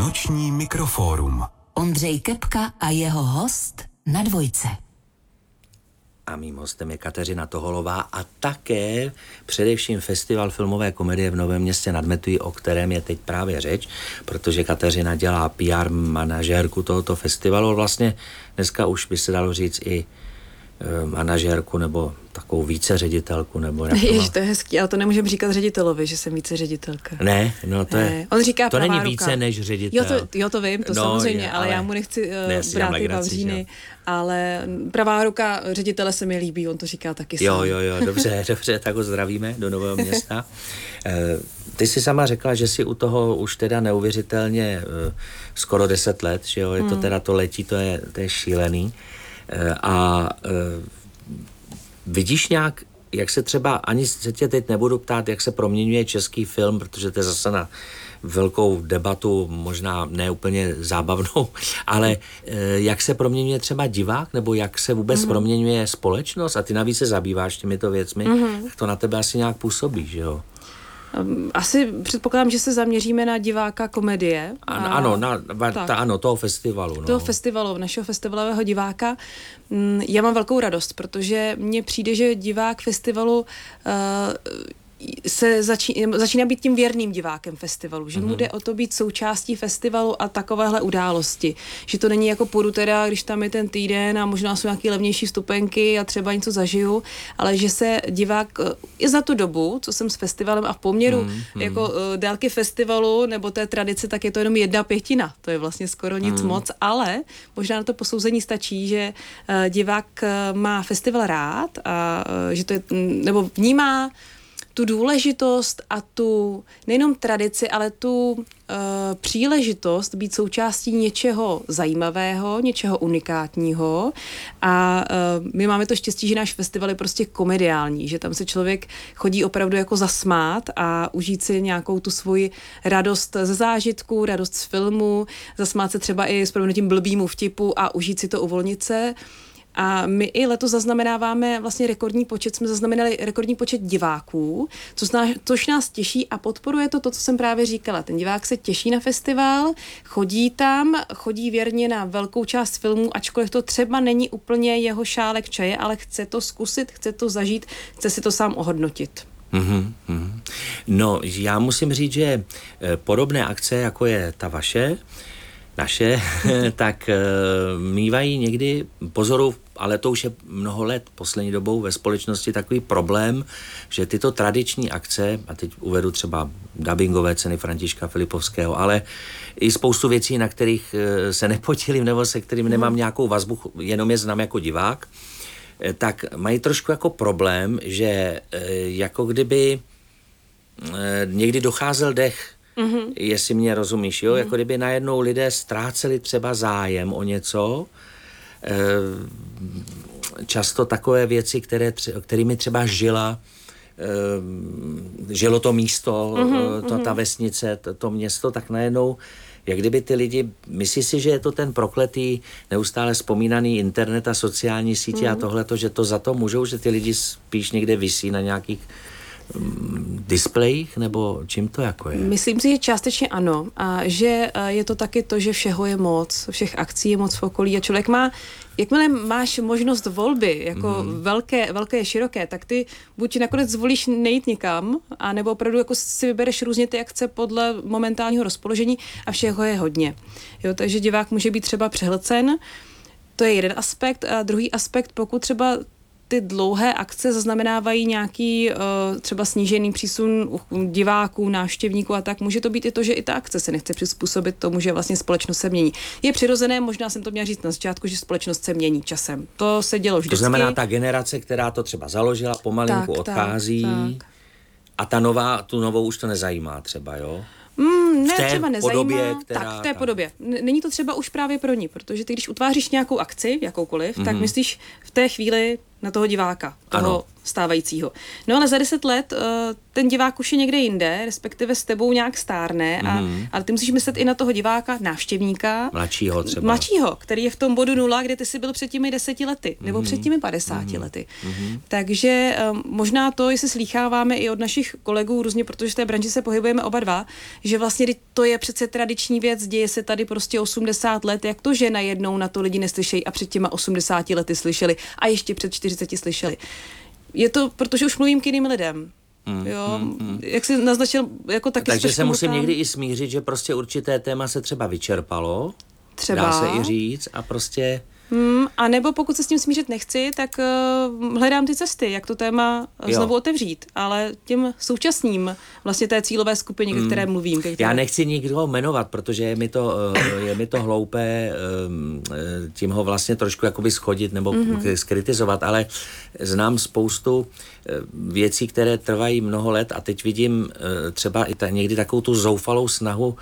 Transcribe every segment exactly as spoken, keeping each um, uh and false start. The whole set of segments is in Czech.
Noční mikrofórum. Ondřej Kepka a jeho host na Dvojce. A mým hostem je Kateřina Toholová a také především Festival filmové komedie v Novém Městě nad Metují, o kterém je teď právě řeč, protože Kateřina dělá P R manažérku tohoto festivalu. Vlastně dneska už by se dalo říct i e, manažérku nebo takovou víceředitelku. Nebo Jež, to je hezký, ale to nemůžeme říkat ředitelovi, že jsem víceředitelka. Ne, no to je... On říká to není ruka. více než ředitel. Jo, to, jo, to vím, to no, samozřejmě, je, ale, ale já mu nechci uh, ne, brát ty vavříny, ale pravá ruka ředitele se mi líbí, on to říká taky sám. Jo, jo, jo, dobře, dobře, tak ho zdravíme do Nového Města. Ty jsi sama řekla, že jsi u toho už teda neuvěřitelně skoro deset let, že jo, je to teda to letí, to je, to je šílený. A vidíš nějak, jak se třeba, ani se tě teď nebudu ptát, jak se proměňuje český film, protože to je zase na velkou debatu, možná ne úplně zábavnou, ale jak se proměňuje třeba divák, nebo jak se vůbec mm-hmm. proměňuje společnost, a ty navíc se zabýváš těmito věcmi, mm-hmm. tak to na tebe asi nějak působí, že jo? Asi předpokládám, že se zaměříme na diváka komedie. A, ano, na, ta, ano, toho festivalu. No. Toho festivalu, našeho festivalového diváka. Já mám velkou radost, protože mně přijde, že divák festivalu uh, se začíná, začíná být tím věrným divákem festivalu, že mm-hmm. mu jde o to být součástí festivalu a takovéhle události. Že to není jako půjdu teda, když tam je ten týden a možná jsou nějaké levnější vstupenky a třeba něco zažiju, ale že se divák i za tu dobu, co jsem s festivalem a v poměru mm-hmm. jako uh, délky festivalu nebo té tradice, tak je to jenom jedna pětina. To je vlastně skoro nic mm. moc, ale možná na to posouzení stačí, že uh, divák uh, má festival rád a uh, že to je, nebo vnímá tu důležitost a tu nejenom tradici, ale tu uh, příležitost být součástí něčeho zajímavého, něčeho unikátního a uh, my máme to štěstí, že náš festival je prostě komediální, že tam se člověk chodí opravdu jako zasmát a užít si nějakou tu svoji radost ze zážitku, radost z filmu, zasmát se třeba i s proměnutím blbýmu vtipu a užít si to, uvolnit se. A my i letos zaznamenáváme vlastně rekordní počet, jsme zaznamenali rekordní počet diváků, což nás, což nás těší a podporuje to, to, co jsem právě říkala. Ten divák se těší na festival, chodí tam, chodí věrně na velkou část filmů, ačkoliv to třeba není úplně jeho šálek čaje, ale chce to zkusit, chce to zažít, chce si to sám ohodnotit. Mm-hmm, mm-hmm. No, já musím říct, že podobné akce, jako je ta vaše, naše, tak uh, mývají někdy pozoru, ale to už je mnoho let poslední dobou ve společnosti takový problém, že tyto tradiční akce, a teď uvedu třeba dabingové ceny Františka Filipovského, ale i spoustu věcí, na kterých uh, se nepodílím nebo se kterým mm. nemám nějakou vazbu, jenom je znám jako divák, eh, tak mají trošku jako problém, že uh, jako kdyby uh, někdy docházel dech. Mm-hmm. Jestli mě rozumíš, jo? Mm-hmm. Jako kdyby najednou lidé ztráceli třeba zájem o něco, e, často takové věci, které tře- kterými třeba žila, e, žilo to místo, mm-hmm. to, ta vesnice, to, to město, tak najednou, jak kdyby ty lidi, myslí si, že je to ten prokletý, neustále vzpomínaný internet a sociální sítě mm-hmm. a tohleto, že to za to můžou, že ty lidi spíš někde visí na nějakých displejích, nebo čím to jako je? Myslím si, že částečně ano a že je to taky to, že všeho je moc, všech akcí je moc v okolí a člověk má, jakmile máš možnost volby, jako mm. velké, velké, široké, tak ty buď nakonec zvolíš nejít nikam, a nebo opravdu jako si vybereš různě ty akce podle momentálního rozpoložení a všeho je hodně. Jo, takže divák může být třeba přehlcen, to je jeden aspekt a druhý aspekt, pokud třeba ty dlouhé akce zaznamenávají nějaký uh, třeba snížený přísun diváků, návštěvníků a tak. Může to být i to, že i ta akce se nechce přizpůsobit tomu, že vlastně společnost se mění. Je přirozené, možná jsem to měla říct na začátku, že společnost se mění časem. To se dělo vždycky. To znamená, ta generace, která to třeba založila, pomalinku tak, odchází tak, tak. a ta nová, tu novou už to nezajímá třeba, jo? Mm, ne, v té třeba nezajímá, podobě, která... tak v té podobě. Není to třeba už právě pro ní, protože ty, když utváříš nějakou akci, jakoukoliv, mm-hmm. tak myslíš v té chvíli na toho diváka, toho ano. stávajícího. No ale za deset let uh, ten divák už je někde jinde, respektive s tebou nějak stárne, a, mm. ale ty musíš myslet i na toho diváka, návštěvníka. Mladšího třeba. Mladšího, který je v tom bodu nula, kde ty jsi byl před těmi deseti lety, mm. nebo před těmi padesáti mm. lety. Mm. Takže um, možná to, jestli slýcháváme i od našich kolegů různě, protože v té branži se pohybujeme oba dva, že vlastně vlastně to je přece tradiční věc, děje se tady prostě osmdesát let, jak to, že najednou na to lidi neslyšejí a před těma osmdesáti lety slyšeli a ještě před čtyřiceti slyšeli. Je to, protože už mluvím k jiným lidem. Mm, jo, mm, mm. Jak jsi naznačil, jako taky. Takže se musím někdy i smířit, že prostě určité téma se třeba vyčerpalo, třeba. Dá se i říct a prostě... Hmm, a nebo pokud se s tím smířit nechci, tak uh, hledám ty cesty, jak to téma jo. znovu otevřít, ale tím současným vlastně té cílové skupině, hmm. které mluvím. Které... Já nechci nikoho jmenovat, protože je mi to, uh, je mi to hloupé um, tím ho vlastně trošku jakoby schodit nebo mm-hmm. skritizovat, ale znám spoustu uh, věcí, které trvají mnoho let a teď vidím uh, třeba i ta, někdy takovou tu zoufalou snahu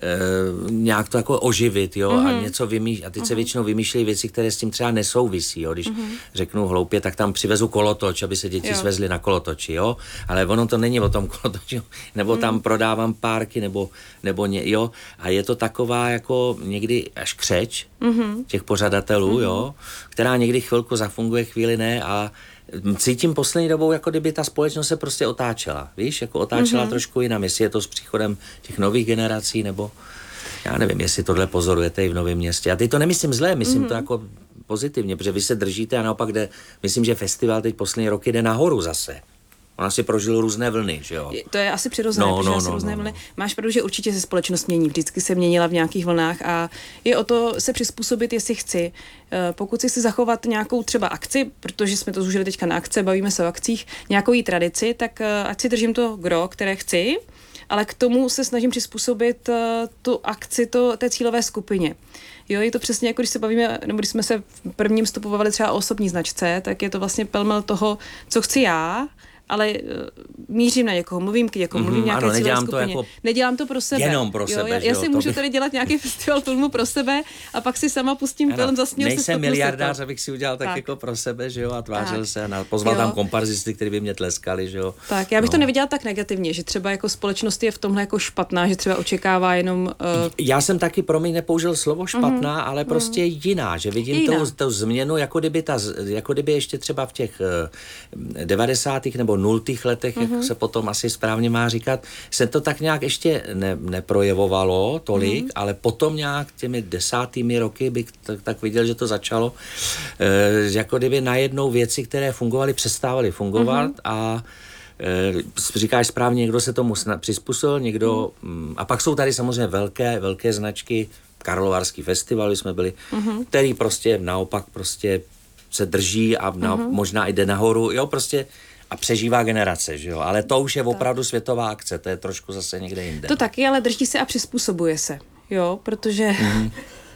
Uh, nějak to jako oživit, jo, mm-hmm. a něco vymýšlet. A teď mm-hmm. se většinou vymýšlejí věci, které s tím třeba nesouvisí, jo. Když mm-hmm. řeknu hloupě, tak tam přivezu kolotoč, aby se děti jo. svezly na kolotoči, jo. Ale ono to není o tom kolotoči, nebo mm. tam prodávám párky, nebo, nebo ně, jo. A je to taková jako někdy až křeč mm-hmm. těch pořadatelů, mm-hmm. jo, která někdy chvilku zafunguje, chvíli ne a cítím poslední dobou, jako kdyby ta společnost se prostě otáčela, víš, jako otáčela mm-hmm. trošku jinam, jestli je to s příchodem těch nových generací, nebo já nevím, jestli tohle pozorujete i v Novém Městě. A teď to nemyslím zlé, myslím mm-hmm. to jako pozitivně, protože vy se držíte a naopak jde, myslím, že festival teď poslední roky jde nahoru zase. On asi prožil různé vlny, že jo? To je asi přirozené, no, protože no, asi no, různé no, vlny. No. Máš pravdu, že určitě se společnost mění, vždycky se měnila v nějakých vlnách a je o to se přizpůsobit, jestli chci. Pokud si chci zachovat nějakou třeba akci, protože jsme to zúžili teďka na akce, bavíme se o akcích, nějakou jí tradici, tak ať si držím to gro, které chci, ale k tomu se snažím přizpůsobit tu akci to, té cílové skupině. Jo, je to přesně jako když se bavíme, nebo když jsme se v prvním stopu bavili třeba o osobní značce, tak je to vlastně pelmel toho, co chci já, ale uh, mířím na někoho, mluvím k někomu, mluvím mm, nějaké ano, cílové skupině. To jako nedělám to pro sebe. Jenom pro jo, sebe. Já, já si můžu by... tady dělat nějaký festival filmu pro sebe a pak si sama pustím ano, film, zasměl se. Nejsem miliardář, abych si udělal tak, tak jako pro sebe, že jo, a tvářil tak. se a pozval jo. tam komparzisty, kteří by mě tleskali, že jo. Tak, já bych no. to neviděla tak negativně, že třeba jako společnost je v tomhle jako špatná, že třeba očekává jenom... Uh... Já jsem taky pro mě nepoužil slovo špatná, mm-hmm. ale prostě mm. jiná, že vidím tou, tou změnu, jako kdyby, ta, jako kdyby ještě třeba v těch uh, devadesátých nebo nultých letech, mm-hmm. jak se potom asi správně má říkat, se to tak nějak ještě ne, neprojevovalo tolik, mm-hmm. ale potom nějak těmi desátými roky bych tak, tak viděl, že to začalo, e, jako kdyby najednou věci, které fungovaly, přestávaly fungovat mm-hmm. a e, říkáš správně, někdo se tomu sna- přizpůsobil, někdo, mm. a pak jsou tady samozřejmě velké, velké značky, Karlovarský festival, jsme byli, mm-hmm. který prostě naopak prostě se drží a na, mm-hmm. možná jde nahoru, jo, prostě a přežívá generace, že jo, ale to už je opravdu světová akce, to je trošku zase někde jinde. To taky, ale drží se a přizpůsobuje se, jo, protože... Mm.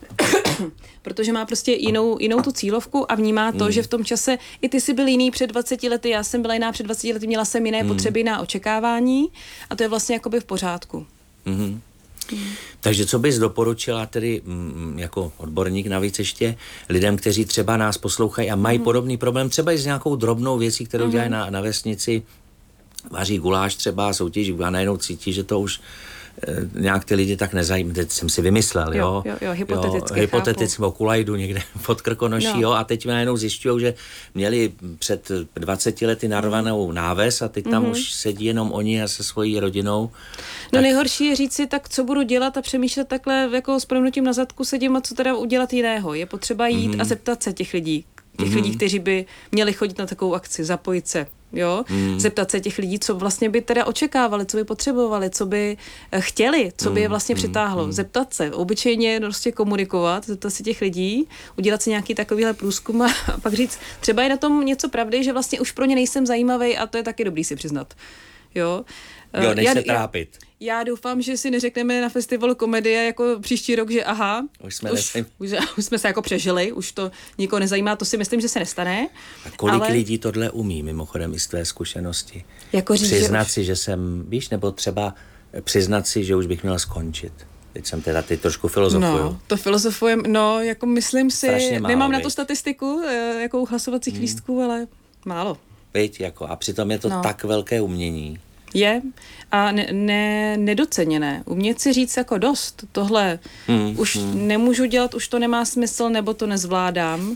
protože má prostě jinou, jinou tu cílovku a vnímá to, mm. že v tom čase i ty jsi byl jiný před dvaceti lety, já jsem byla jiná před dvaceti lety, měla jsem jiné mm. potřeby, jiná očekávání a to je vlastně jakoby v pořádku. Mm. Mm. Takže co bys doporučila tedy mm, jako odborník navíc ještě lidem, kteří třeba nás poslouchají a mají mm. podobný problém, třeba i s nějakou drobnou věcí, kterou mm. dělají na, na vesnici, vaří guláš třeba, soutěží a najednou cítí, že to už e, nějak ty lidi tak nezajímají. Teď jsem si vymyslel, jo. Jo, jo, hypoteticky jo, hypoteticky o kulajdu někde pod Krkonoší, no. jo, a teď najednou zjišťují, že měli před dvaceti lety narvanou náves a teď tam mm-hmm. už sedí jenom oni a se svojí rodinou. No tak... nejhorší je říct si, tak co budu dělat a přemýšlet takhle jako s prominutím na zadku sedím a co teda udělat jiného. Je potřeba jít mm-hmm. a zeptat se těch lidí, těch mm-hmm. lidí, kteří by měli chodit na takovou akci, zapojit se. Jo, mm. zeptat se těch lidí, co vlastně by teda očekávali, co by potřebovali, co by chtěli, co by je vlastně přitáhlo. Mm. Zeptat se, obyčejně prostě komunikovat, zeptat si těch lidí, udělat si nějaký takovýhle průzkum a pak říct, třeba je na tom něco pravdy, že vlastně už pro ně nejsem zajímavý a to je taky dobrý si přiznat. Jo, jo než se trápit. Já, já doufám, že si neřekneme na festivalu komedie jako příští rok, že aha, už jsme, už, už, už jsme se jako přežili, už to nikoho nezajímá, to si myslím, že se nestane. A kolik ale... lidí tohle umí, mimochodem i z tvé zkušenosti? Jako říct, přiznat že si, už... že jsem, víš, nebo třeba přiznat si, že už bych měla skončit. Teď jsem teda teď trošku filozofuju. No, to filozofujem, no, jako myslím si, málo, nemám viď? Na to statistiku, jako u hlasovacích hmm. lístků, ale málo. Viď, jako, a přitom je to no. tak velké umění. Je a ne, ne, nedoceněné. Umět si říct jako dost, tohle hmm, už hmm. nemůžu dělat, už to nemá smysl, nebo to nezvládám,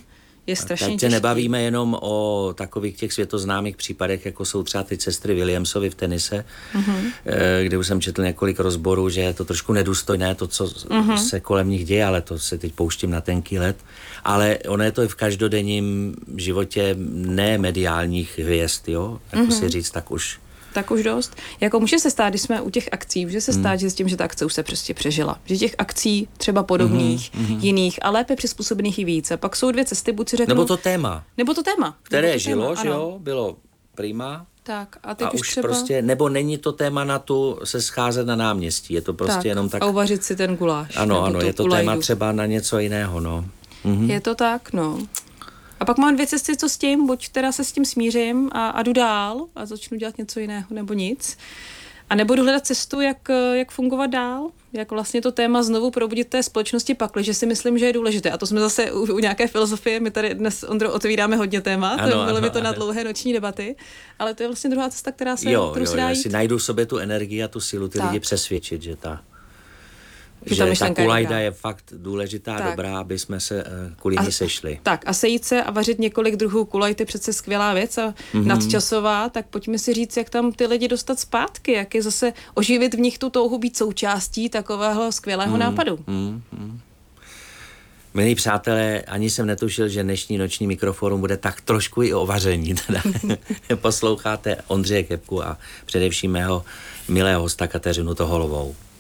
je strašně těžký. Teď se nebavíme jenom o takových těch světoznámých případech, jako jsou třeba ty sestry Williamsovy v tenise, mm-hmm. kde už jsem četl několik rozborů, že je to trošku nedůstojné, to, co mm-hmm. se kolem nich děje, ale to se teď pouštím na tenký led. Ale ono je to i v každodenním životě ne mediálních hvězd, jo? Jako mm-hmm. si říct, tak už tak už dost. Jako může se stát, když jsme u těch akcí, může se stát, hmm. že s tím, že ta akce už se prostě přežila. Že těch akcí třeba podobných, mm-hmm. jiných a lépe přizpůsobených i více. Pak jsou dvě cesty, buď si řeknu... Nebo to téma. Nebo to téma. Které to žilo, téma, že jo, bylo prima. Tak a teď a už, už třeba... prostě, nebo není to téma na tu se scházet na náměstí. Je to prostě tak, jenom tak... a uvařit si ten guláš. Ano, ano, je to kulajdu. téma třeba na něco jiného, no. Mhm. Je to tak, no. A pak mám dvě cesty, co s tím, buď teda se s tím smířím a, a jdu dál a začnu dělat něco jiného, nebo nic. A nebo jdu hledat cestu, jak, jak fungovat dál, jak vlastně to téma znovu probudit té společnosti pakli, že si myslím, že je důležité. A to jsme zase u, u nějaké filozofie, my tady dnes, Ondro, otevíráme hodně témat, ano, bylo mi to na dlouhé noční debaty, ale to je vlastně druhá cesta, která se, jo, kterou jo, se dá já jít. si najdu v sobě tu energii a tu sílu ty tak. lidi přesvědčit, že ta Že, že ta, ta kulajda je fakt důležitá, tak. dobrá, aby jsme se uh, kvůli ní sešli. Tak a sejít se a vařit několik druhů kulajty, přece skvělá věc a mm-hmm. nadčasová, tak pojďme si říct, jak tam ty lidi dostat zpátky, jak je zase oživit v nich tu touhu být součástí takového skvělého mm, nápadu. Mm, mm. Milí přátelé, ani jsem netušil, že dnešní noční mikroforum bude tak trošku i o vaření. Teda. Posloucháte Ondřeje Kepku a především mého milého hosta Kateřinu Toholovou.